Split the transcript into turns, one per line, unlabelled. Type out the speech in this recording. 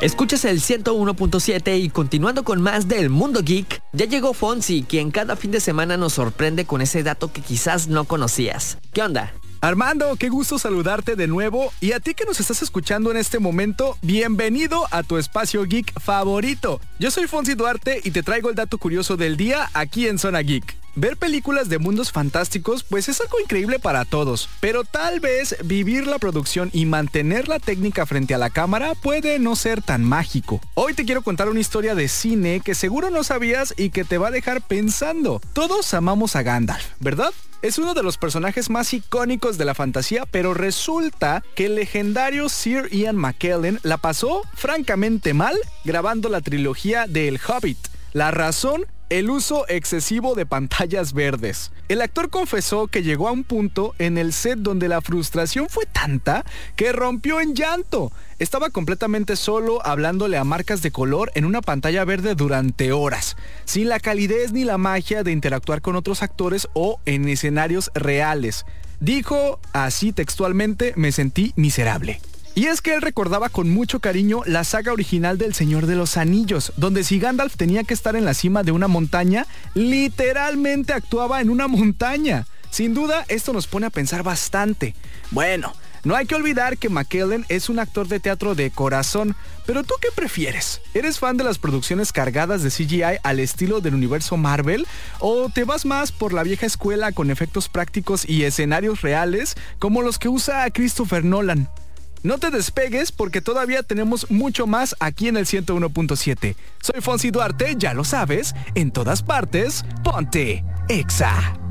Escuchas el 101.7 y continuando con más del Mundo Geek, ya llegó Fonsi, quien cada fin de semana nos sorprende con ese dato que quizás no conocías. ¿Qué onda?
Armando, qué gusto saludarte de nuevo, y a ti que nos estás escuchando en este momento, bienvenido a tu espacio geek favorito. Yo soy Fonsi Duarte y te traigo el dato curioso del día aquí en Zona Geek. Ver películas de mundos fantásticos pues es algo increíble para todos, pero tal vez vivir la producción y mantener la técnica frente a la cámara puede no ser tan mágico. Hoy te quiero contar una historia de cine que seguro no sabías y que te va a dejar pensando. Todos amamos a Gandalf, ¿verdad? Es uno de los personajes más icónicos de la fantasía, pero resulta que el legendario Sir Ian McKellen la pasó francamente mal grabando la trilogía de El Hobbit. La razón: el uso excesivo de pantallas verdes. El actor confesó que llegó a un punto en el set donde la frustración fue tanta que rompió en llanto. Estaba completamente solo hablándole a marcas de color en una pantalla verde durante horas, sin la calidez ni la magia de interactuar con otros actores o en escenarios reales. Dijo así textualmente: me sentí miserable. Y es que él recordaba con mucho cariño la saga original del Señor de los Anillos, donde si Gandalf tenía que estar en la cima de una montaña, literalmente actuaba en una montaña. Sin duda, esto nos pone a pensar bastante. Bueno, no hay que olvidar que McKellen es un actor de teatro de corazón, pero ¿tú qué prefieres? ¿Eres fan de las producciones cargadas de CGI al estilo del universo Marvel? ¿O te vas más por la vieja escuela con efectos prácticos y escenarios reales como los que usa Christopher Nolan? No te despegues porque todavía tenemos mucho más aquí en el 101.7. Soy Fonsi Duarte, ya lo sabes, en todas partes, ponte Exa.